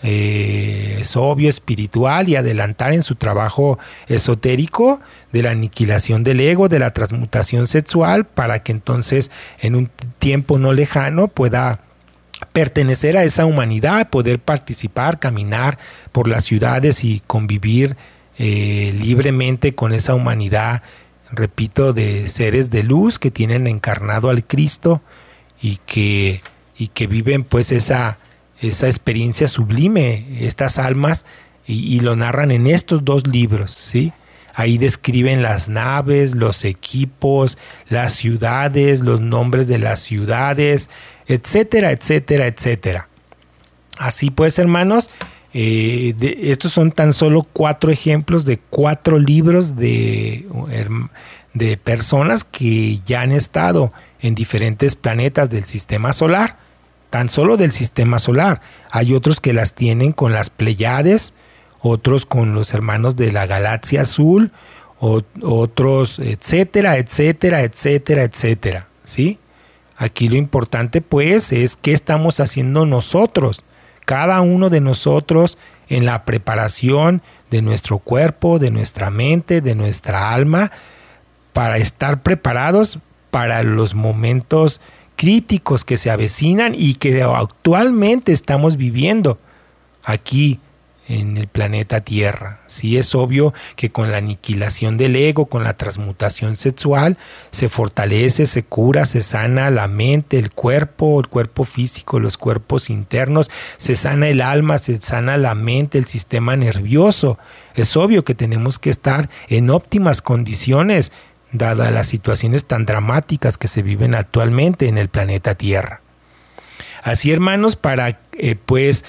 eh, es obvio, espiritual, y adelantar en su trabajo esotérico de la aniquilación del ego, de la transmutación sexual, para que entonces en un tiempo no lejano pueda pertenecer a esa humanidad, poder participar, caminar por las ciudades y convivir eh, libremente con esa humanidad, repito, de seres de luz que tienen encarnado al Cristo y que, y que viven pues esa, esa experiencia sublime, estas almas, y, y lo narran en estos dos libros, ¿sí? Ahí describen las naves, los equipos, las ciudades, los nombres de las ciudades, etcétera, etcétera, etcétera. Así pues, hermanos, eh, de, estos son tan solo cuatro ejemplos de cuatro libros de, de personas que ya han estado en diferentes planetas del sistema solar, tan solo del sistema solar. Hay otros que las tienen con las Pléyades, otros con los hermanos de la galaxia azul, o, otros, etcétera, etcétera, etcétera, etcétera, ¿sí? Aquí lo importante pues es qué estamos haciendo nosotros, cada uno de nosotros, en la preparación de nuestro cuerpo, de nuestra mente, de nuestra alma, para estar preparados para los momentos críticos que se avecinan y que actualmente estamos viviendo aquí en el planeta Tierra. Sí, es obvio que con la aniquilación del ego, con la transmutación sexual, se fortalece, se cura, se sana la mente, el cuerpo, el cuerpo físico, los cuerpos internos, se sana el alma, se sana la mente, el sistema nervioso. Es obvio que tenemos que estar en óptimas condiciones, dadas las situaciones tan dramáticas que se viven actualmente en el planeta Tierra. Así, hermanos, para eh, pues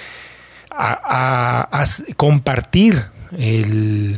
A, a, a compartir el,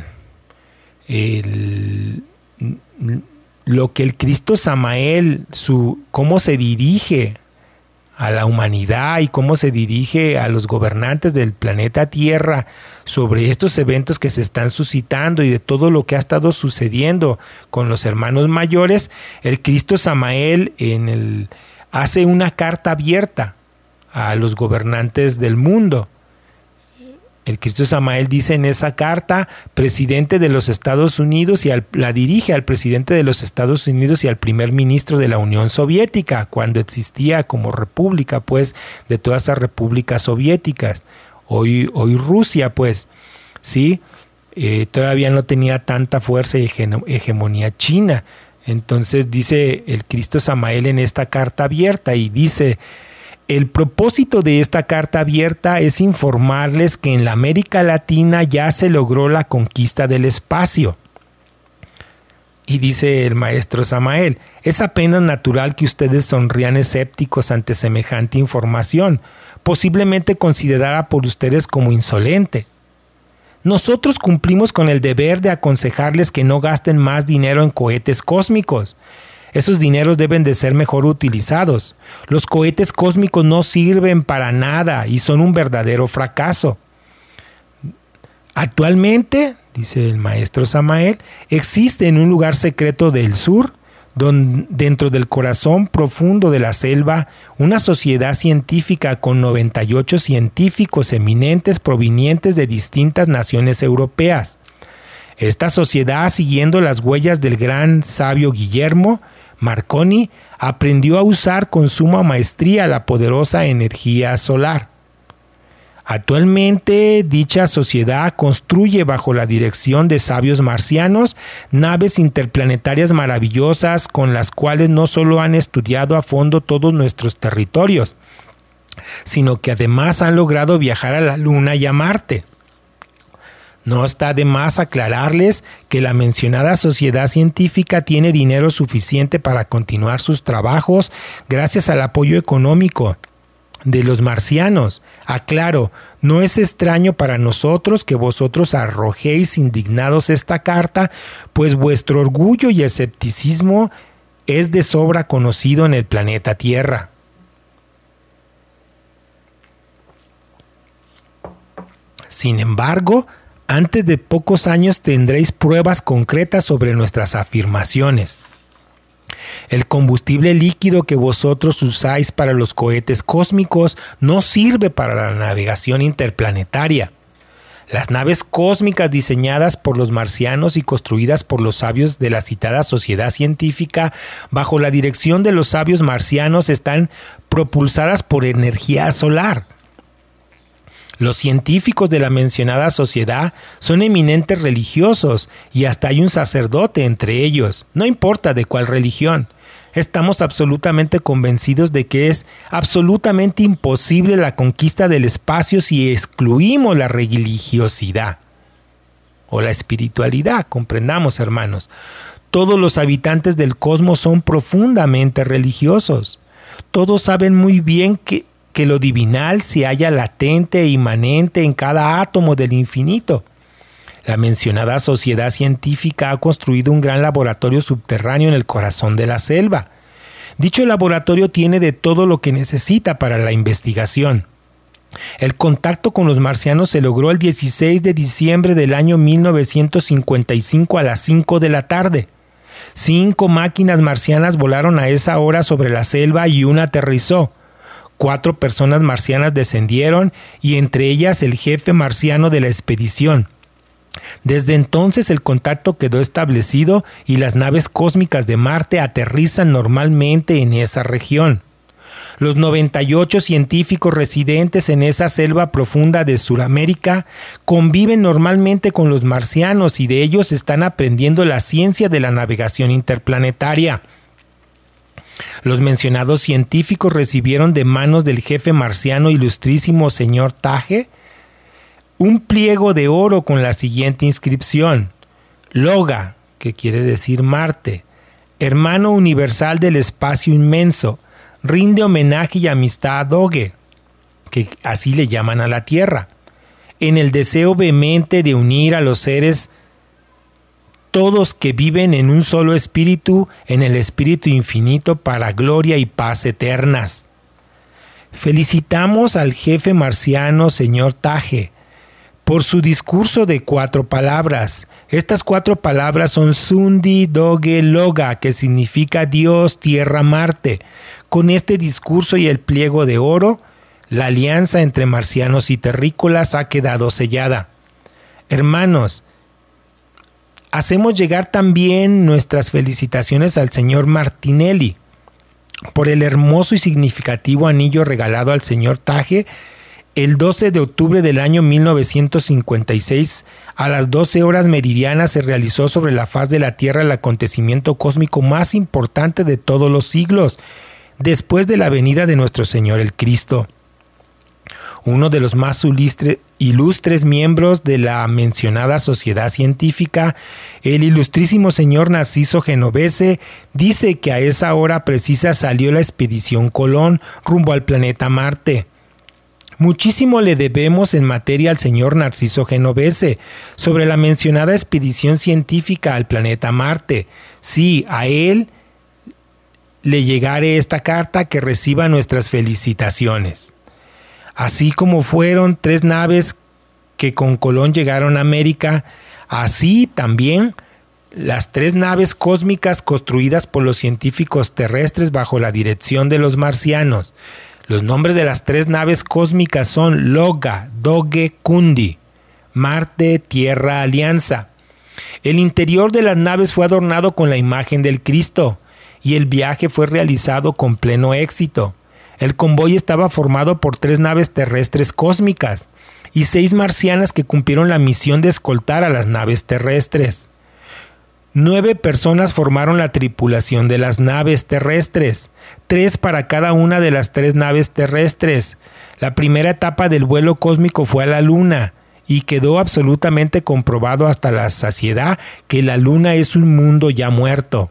el, lo que el Cristo Samael, su, cómo se dirige a la humanidad y cómo se dirige a los gobernantes del planeta Tierra sobre estos eventos que se están suscitando y de todo lo que ha estado sucediendo con los hermanos mayores. El Cristo Samael en el, hace una carta abierta a los gobernantes del mundo. El Cristo Samael dice en esa carta, presidente de los Estados Unidos, y al, la dirige al presidente de los Estados Unidos y al primer ministro de la Unión Soviética, cuando existía como república, pues, de todas esas repúblicas soviéticas. Hoy, hoy Rusia, pues, sí, eh, todavía no tenía tanta fuerza y hegemonía china. Entonces dice el Cristo Samael en esta carta abierta y dice: el propósito de esta carta abierta es informarles que en la América Latina ya se logró la conquista del espacio. Y dice el maestro Samael: es apenas natural que ustedes sonrían escépticos ante semejante información, posiblemente considerada por ustedes como insolente. Nosotros cumplimos con el deber de aconsejarles que no gasten más dinero en cohetes cósmicos. Esos dineros deben de ser mejor utilizados. Los cohetes cósmicos no sirven para nada y son un verdadero fracaso. Actualmente, dice el maestro Samael, existe en un lugar secreto del sur, donde, dentro del corazón profundo de la selva, una sociedad científica con noventa y ocho científicos eminentes provenientes de distintas naciones europeas. Esta sociedad, siguiendo las huellas del gran sabio Guillermo Marconi, aprendió a usar con suma maestría la poderosa energía solar. Actualmente, dicha sociedad construye, bajo la dirección de sabios marcianos, naves interplanetarias maravillosas con las cuales no solo han estudiado a fondo todos nuestros territorios, sino que además han logrado viajar a la Luna y a Marte. No está de más aclararles que la mencionada sociedad científica tiene dinero suficiente para continuar sus trabajos gracias al apoyo económico de los marcianos. Aclaro, no es extraño para nosotros que vosotros arrojéis indignados esta carta, pues vuestro orgullo y escepticismo es de sobra conocido en el planeta Tierra. Sin embargo, antes de pocos años tendréis pruebas concretas sobre nuestras afirmaciones. El combustible líquido que vosotros usáis para los cohetes cósmicos no sirve para la navegación interplanetaria. Las naves cósmicas diseñadas por los marcianos y construidas por los sabios de la citada sociedad científica bajo la dirección de los sabios marcianos están propulsadas por energía solar. Los científicos de la mencionada sociedad son eminentes religiosos y hasta hay un sacerdote entre ellos, no importa de cuál religión. Estamos absolutamente convencidos de que es absolutamente imposible la conquista del espacio si excluimos la religiosidad o la espiritualidad, comprendamos, hermanos. Todos los habitantes del cosmos son profundamente religiosos. Todos saben muy bien que, que lo divinal se halla latente e inmanente en cada átomo del infinito. La mencionada sociedad científica ha construido un gran laboratorio subterráneo en el corazón de la selva. Dicho laboratorio tiene de todo lo que necesita para la investigación. El contacto con los marcianos se logró el dieciséis de diciembre del año mil novecientos cincuenta y cinco a las cinco de la tarde. Cinco máquinas marcianas volaron a esa hora sobre la selva y una aterrizó. Cuatro personas marcianas descendieron y entre ellas el jefe marciano de la expedición. Desde entonces el contacto quedó establecido y las naves cósmicas de Marte aterrizan normalmente en esa región. Los noventa y ocho científicos residentes en esa selva profunda de Sudamérica conviven normalmente con los marcianos y de ellos están aprendiendo la ciencia de la navegación interplanetaria. Los mencionados científicos recibieron de manos del jefe marciano ilustrísimo señor Taje un pliego de oro con la siguiente inscripción: Loga, que quiere decir Marte, hermano universal del espacio inmenso, rinde homenaje y amistad a Doge, que así le llaman a la Tierra, en el deseo vehemente de unir a los seres todos que viven en un solo espíritu, en el espíritu infinito para gloria y paz eternas. Felicitamos al jefe marciano señor Taje por su discurso de cuatro palabras. Estas cuatro palabras son Sundi Doge Loga, que significa Dios, Tierra, Marte. Con este discurso y el pliego de oro, la alianza entre marcianos y terrícolas ha quedado sellada. Hermanos, hacemos llegar también nuestras felicitaciones al señor Martinelli por el hermoso y significativo anillo regalado al señor Taje el doce de octubre del año mil novecientos cincuenta y seis, a las doce horas meridianas, se realizó sobre la faz de la Tierra el acontecimiento cósmico más importante de todos los siglos, después de la venida de nuestro Señor el Cristo. Uno de los más ilustre, ilustres miembros de la mencionada sociedad científica, el ilustrísimo señor Narciso Genovese, dice que a esa hora precisa salió la expedición Colón rumbo al planeta Marte. Muchísimo le debemos en materia al señor Narciso Genovese sobre la mencionada expedición científica al planeta Marte. Sí, a él le llegare esta carta, que reciba nuestras felicitaciones. Así como fueron tres naves que con Colón llegaron a América, así también las tres naves cósmicas construidas por los científicos terrestres bajo la dirección de los marcianos. Los nombres de las tres naves cósmicas son Loga, Doge, Kundi, Marte, Tierra, Alianza. El interior de las naves fue adornado con la imagen del Cristo y el viaje fue realizado con pleno éxito. El convoy estaba formado por tres naves terrestres cósmicas y seis marcianas que cumplieron la misión de escoltar a las naves terrestres. Nueve personas formaron la tripulación de las naves terrestres, tres para cada una de las tres naves terrestres. La primera etapa del vuelo cósmico fue a la Luna y quedó absolutamente comprobado hasta la saciedad que la Luna es un mundo ya muerto.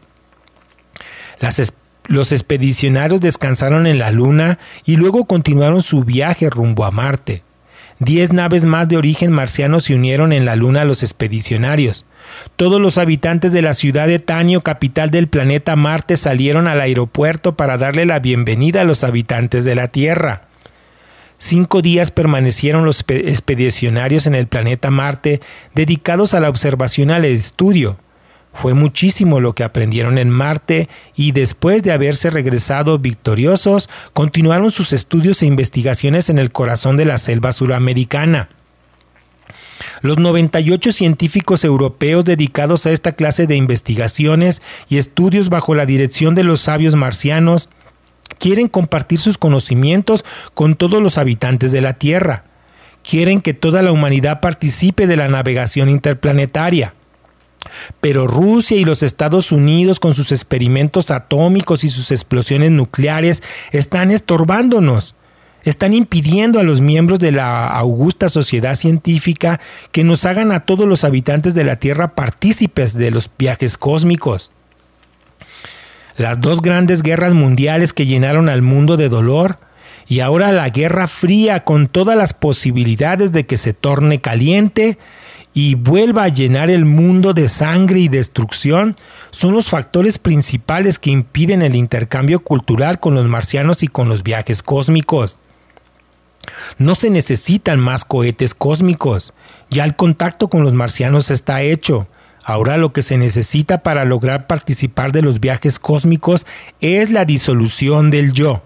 Las es- los expedicionarios descansaron en la Luna y luego continuaron su viaje rumbo a Marte. Diez naves más de origen marciano se unieron en la Luna a los expedicionarios. Todos los habitantes de la ciudad de Tanio, capital del planeta Marte, salieron al aeropuerto para darle la bienvenida a los habitantes de la Tierra. Cinco días permanecieron los expedicionarios en el planeta Marte, dedicados a la observación y al estudio. Fue muchísimo lo que aprendieron en Marte y después de haberse regresado victoriosos, continuaron sus estudios e investigaciones en el corazón de la selva suramericana. Los noventa y ocho científicos europeos dedicados a esta clase de investigaciones y estudios bajo la dirección de los sabios marcianos quieren compartir sus conocimientos con todos los habitantes de la Tierra. Quieren que toda la humanidad participe de la navegación interplanetaria. Pero Rusia y los Estados Unidos, con sus experimentos atómicos y sus explosiones nucleares, están estorbándonos. Están impidiendo a los miembros de la augusta sociedad científica que nos hagan a todos los habitantes de la Tierra partícipes de los viajes cósmicos. Las dos grandes guerras mundiales que llenaron al mundo de dolor, y ahora la Guerra Fría con todas las posibilidades de que se torne caliente y vuelva a llenar el mundo de sangre y destrucción, son los factores principales que impiden el intercambio cultural con los marcianos y con los viajes cósmicos. No se necesitan más cohetes cósmicos, ya el contacto con los marcianos está hecho. Ahora lo que se necesita para lograr participar de los viajes cósmicos es la disolución del yo.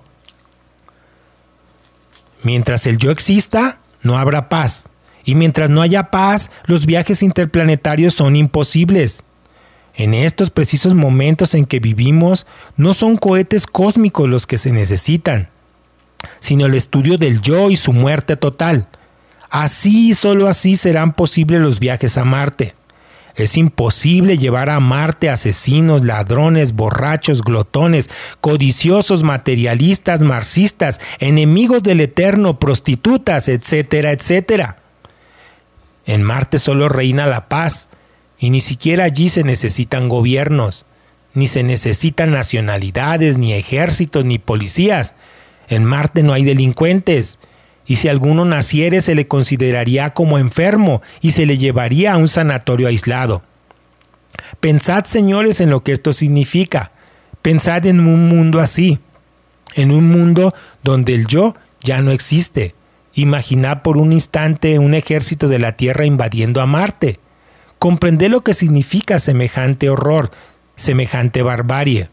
Mientras el yo exista, no habrá paz. Y mientras no haya paz, los viajes interplanetarios son imposibles. En estos precisos momentos en que vivimos, no son cohetes cósmicos los que se necesitan, sino el estudio del yo y su muerte total. Así y solo así serán posibles los viajes a Marte. Es imposible llevar a Marte asesinos, ladrones, borrachos, glotones, codiciosos, materialistas, marxistas, enemigos del eterno, prostitutas, etcétera, etcétera. En Marte solo reina la paz, y ni siquiera allí se necesitan gobiernos, ni se necesitan nacionalidades, ni ejércitos, ni policías. En Marte no hay delincuentes, y si alguno naciere se le consideraría como enfermo y se le llevaría a un sanatorio aislado. Pensad, señores, en lo que esto significa. Pensad en un mundo así, en un mundo donde el yo ya no existe. Imaginad por un instante un ejército de la Tierra invadiendo a Marte. Comprended lo que significa semejante horror, semejante barbarie.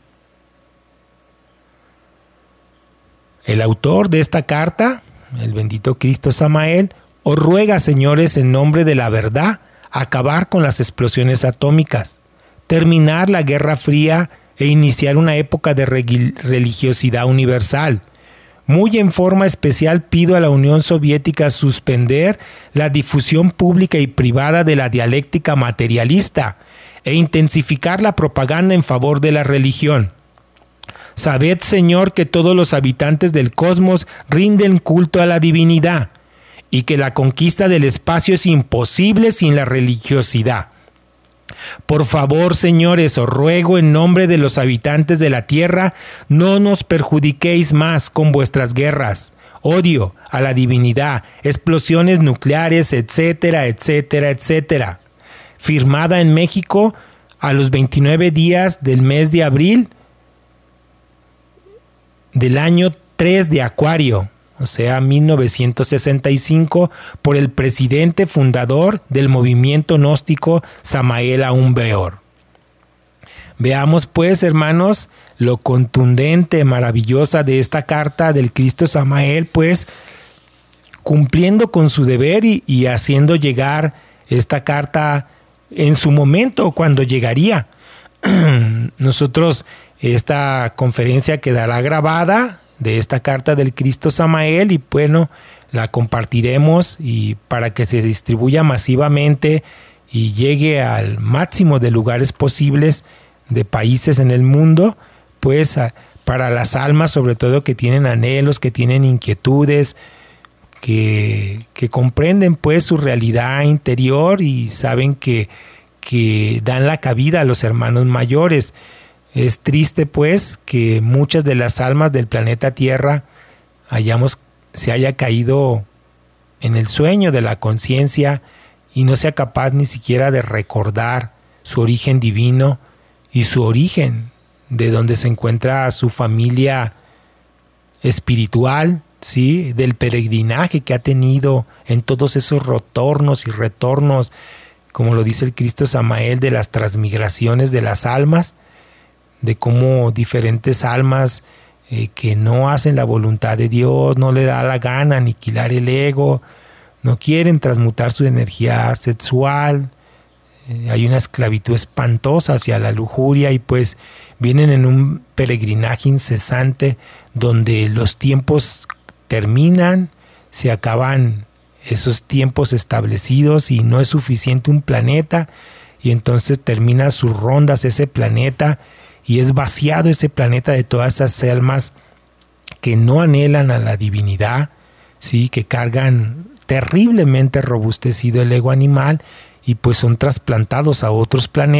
El autor de esta carta, el bendito Cristo Samael, os ruega, señores, en nombre de la verdad, acabar con las explosiones atómicas, terminar la Guerra Fría e iniciar una época de religiosidad universal. Muy en forma especial pido a la Unión Soviética suspender la difusión pública y privada de la dialéctica materialista e intensificar la propaganda en favor de la religión. Sabed, Señor, que todos los habitantes del cosmos rinden culto a la divinidad y que la conquista del espacio es imposible sin la religiosidad. Por favor, señores, os ruego en nombre de los habitantes de la tierra, no nos perjudiquéis más con vuestras guerras, odio a la divinidad, explosiones nucleares, etcétera, etcétera, etcétera. Firmada en México a los veintinueve días del mes de abril del año tres de Acuario, o sea, mil novecientos sesenta y cinco, por el presidente fundador del movimiento gnóstico Samael Aun Weor. Veamos pues, hermanos, lo contundente, maravillosa de esta carta del Cristo Samael, pues cumpliendo con su deber y, y haciendo llegar esta carta en su momento, cuando llegaría. Nosotros, esta conferencia quedará grabada de esta carta del Cristo Samael y bueno, la compartiremos y para que se distribuya masivamente y llegue al máximo de lugares posibles de países en el mundo, pues a, para las almas sobre todo que tienen anhelos, que tienen inquietudes, que, que comprenden pues su realidad interior y saben que, que dan la cabida a los hermanos mayores. Es triste pues que muchas de las almas del planeta Tierra hayamos, se haya caído en el sueño de la conciencia y no sea capaz ni siquiera de recordar su origen divino y su origen, de donde se encuentra su familia espiritual, ¿sí? Del peregrinaje que ha tenido en todos esos retornos y retornos como lo dice el Cristo Samael, de las transmigraciones de las almas, de cómo diferentes almas eh, que no hacen la voluntad de Dios, no le da la gana aniquilar el ego, no quieren transmutar su energía sexual, eh, hay una esclavitud espantosa hacia la lujuria y pues vienen en un peregrinaje incesante donde los tiempos terminan, se acaban esos tiempos establecidos y no es suficiente un planeta y entonces termina sus rondas ese planeta y es vaciado ese planeta de todas esas almas que no anhelan a la divinidad, ¿sí? Que cargan terriblemente robustecido el ego animal y pues son trasplantados a otros planetas